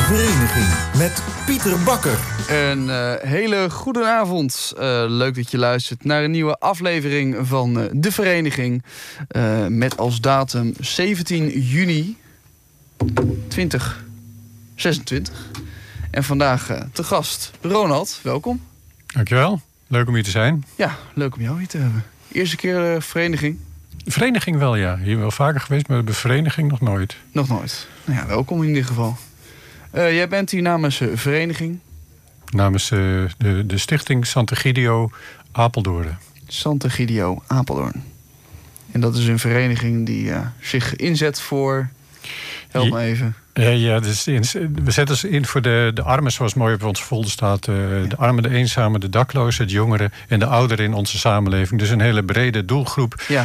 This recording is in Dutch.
Vereniging met Pieter Bakker. Een hele goede avond. Leuk dat je luistert naar een nieuwe aflevering van De Vereniging. Met als datum 17 juni 2026. En vandaag te gast Ronald, welkom. Dankjewel, leuk om hier te zijn. Ja, leuk om jou hier te hebben. Eerste keer vereniging? Vereniging wel, ja. Hier wel vaker geweest, maar de vereniging nog nooit. Nog nooit. Nou ja, welkom in ieder geval. Jij bent hier namens vereniging? Namens de stichting Sant'Egidio Apeldoorn. Sant'Egidio Apeldoorn. En dat is een vereniging die zich inzet voor... Help me even. Ja, dus we zetten ons in voor de armen, zoals mooi op onze folder staat. De armen, de eenzamen, de daklozen, de jongeren en de ouderen in onze samenleving. Dus een hele brede doelgroep